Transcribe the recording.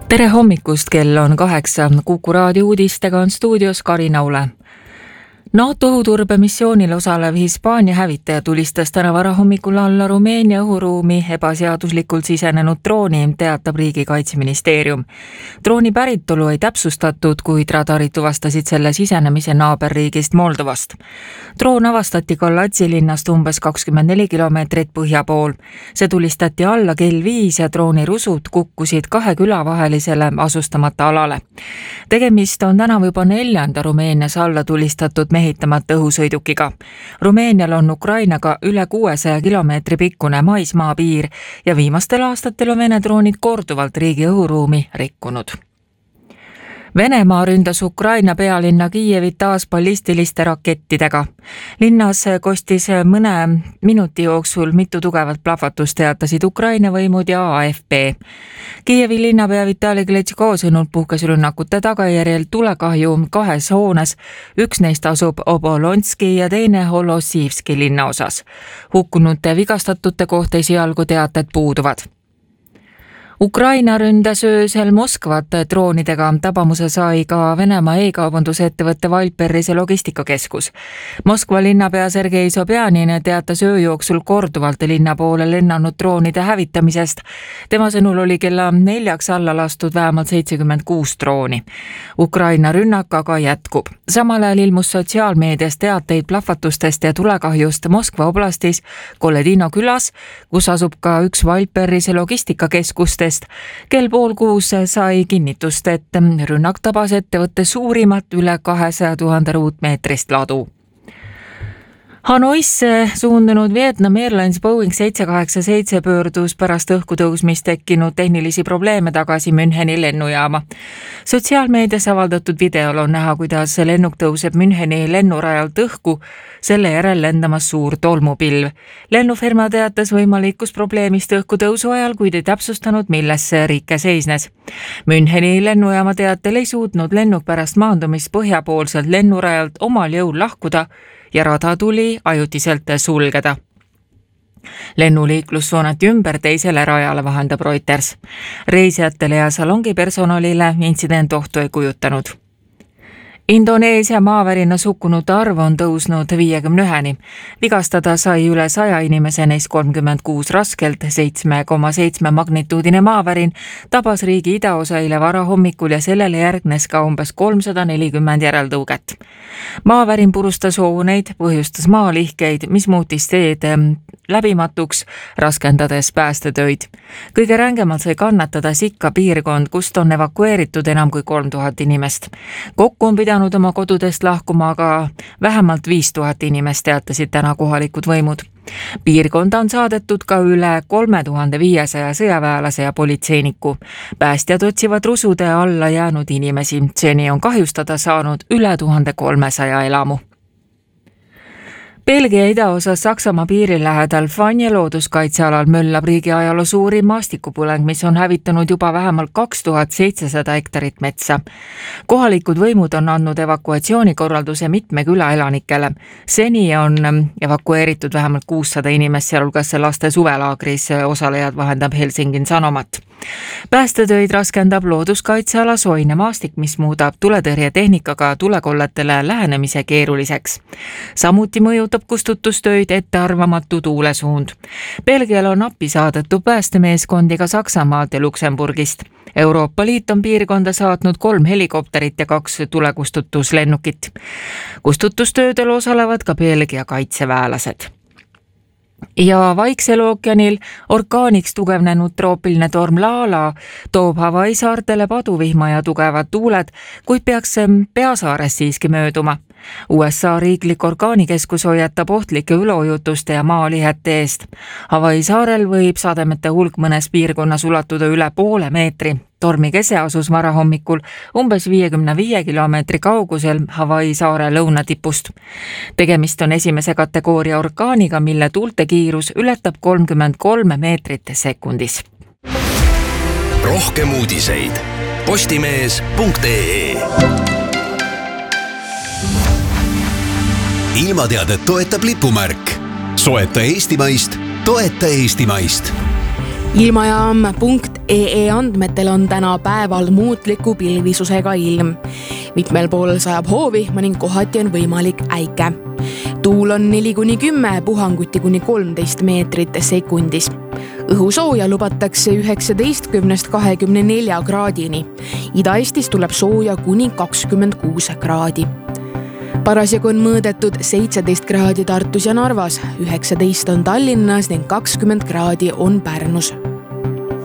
Tere hommikust, kell on 8. Kuku raadio uudistega on stuudios Karina Ule. NATO õhuturbemissioonil osalev Hispaania hävitaja tulistas täna varahommikul alla Rumeenia õhuruumi ebaseaduslikult sisenenud drooni, teatab Riigikaitseministeerium. Drooni päritolu ei täpsustatud, kuid radarid tuvastasid selle sisenemise naaberriigist Moldovast. Droon avastati Galatsi linnast umbes 24 kilomeetrit põhja pool. See tulistati alla kell 5 ja drooni rusud kukkusid 2 küla vahelisele asustamata alale. Tegemist on tänavu juba 4. Rumeenias alla tulistatud mehitamata õhusõidukiga. Rumeenial on Ukrainaga üle 600 kilomeetri pikkune maismaa piir ja viimastel aastatel on Vene droonid korduvalt riigi õhuruumi rikkunud. Venemaa ründas Ukraina pealinna Kiievit taas ballistiliste rakettidega. Linnas kostis mõne minuti jooksul mitu tugevat plahvatust, teatasid Ukraina võimud ja AFP. Kiievi linnapea Vitali Klitschko sõnul puhkes rünnakute tagajärjel tulekahju 2 hoones. Üks neist asub Obolonski ja teine Holossivski linnaosas. Hukkunute vigastatute kohta esialgu teated puuduvad. Ukraina ründas öösel Moskvat droonidega, tabamuse sai ka Venemaa e-kaubandusettevõtte Wildberrise logistikakeskus. Moskva linnapea Sergei Sobjanin teatas öö jooksul korduvalt linna poole lennanud droonide hävitamisest. Tema sõnul oli kella 4 alla lastud vähemalt 76 drooni. Ukraina rünnak aga jätkub. Samal ajal ilmus sotsiaalmeedias teateid plahvatustest ja tulekahjust Moskva oblastis Koledino külas, kus asub ka üks Wildberrise logistikakeskustest. Kell 5:30 sai kinnitust, et rünnak tabas ettevõtte suurimat üle 200 000 ruutmeetrist ladu. Hanoisse suundunud Vietnam Airlines Boeing 787 pöördus pärast õhku tõusmist tekkinud tehnilisi probleeme tagasi Müncheni lennujaama. Sotsiaalmeedias avaldatud videol on näha, kuidas lennuk tõuseb Müncheni lennurajalt õhku, selle järel lendamas suur tolmupilv. Lennufirma teatas võimalikust probleemist õhku tõusu ajal, kuid ei täpsustanud, milles see rike seisnes. Müncheni lennujaama teatel ei suutnud lennuk pärast maandumist põhjapoolselt lennurajalt omal jõul lahkuda ja rada tuli ajutiselt sulgeda. Lennuliiklus suunati ümber teisele rajale, vahendab Reuters. Reisijatele ja salongipersonalile intsident ohtu ei kujutanud. Indoneesia maavärinas hukkunute arv on tõusnud 51-ni. Vigastada sai üle 100 inimese, neist 36 raskelt. 7,7 magnituudine maavärin tabas riigi idaosa eile varahommikul ja sellele järgnes ka umbes 340 järeltõuget. Maavärin purustas hooneid, põhjustas maalihkeid, mis muutis teed läbimatuks, raskendades päästetöid. Kõige rängemalt sai kannatada Sikka piirkond, kust on evakueeritud enam kui 3000 inimest. Kokku on pidanud oma kodudest lahkuma aga vähemalt 5000 inimest, teatasid täna kohalikud võimud. Piirkonda on saadetud ka üle 3500 sõjaväelase ja politseiniku. Päästjad otsivad rusude alla jäänud inimesi. Seni on kahjustada saanud üle 1300 elamu. Belgia idaosas Saksamaa piiri lähedal Fanje looduskaitsealal möllab riigi ajaloo suurim maastikupõleng, mis on hävitanud juba vähemalt 2700 hektarit metsa. Kohalikud võimud on andnud evakuatsioonikorralduse mitme küla elanikele. Seni on evakueeritud vähemalt 600 inimest, sealhulgas laste suvelaagris osalejad, vahendab Helsingin Sanomat. Päästetöid raskendab looduskaitseala soine maastik, mis muudab tuletõrjetehnikaga tulekolletele lähenemise keeruliseks. Samuti mõjutab kustutustöid ettearvamatu tuulesuund. Belgial on appi saadetud päästemeeskondi ka Saksamaalt ja Luksemburgist. Euroopa Liit on piirkonda saatnud 3 helikopterit ja 2 tulekustutuslennukit. Kustutustöödel osalevad ka Belgia kaitseväelased. Ja Vaiksel ookeanil orkaaniks tugevnenud troopiline torm Lala toob Hawaii saartele paduvihma ja tugevad tuuled, kuid peaks peasaares siiski mööduma. USA riiklik orkaanikeskus hoiatab ohtlike üleujutuste ja maalihete eest. Hawaii saarel võib sademete hulk mõnes piirkonnas ulatuda üle 0,5 meetri. Tormi kese asus varahommikul umbes 55 kilomeetri kaugusel Hawaii saare lõunatipust. Tegemist on esimese kategooria orkaaniga, mille tuulte kiirus ületab 33 meetrit sekundis. Rohkem uudiseid postimees.ee. Ilmateadet toetab lipumärk. Soeta eestimaist, toeta eestimaist. Ilmajaam.ee EE andmetel on täna päeval muutliku pilvisusega ilm. Mitmel pool sajab hoovihma ning kohati on võimalik äike. Tuul on 4-10, puhanguti kuni 13 meetrit sekundis. Õhusooja lubatakse 19-24 kraadini. Ida-Eestis tuleb sooja kuni 26 kraadi. Parasjagu on mõõdetud 17 kraadi Tartus ja Narvas, 19 on Tallinnas ning 20 kraadi on Pärnus.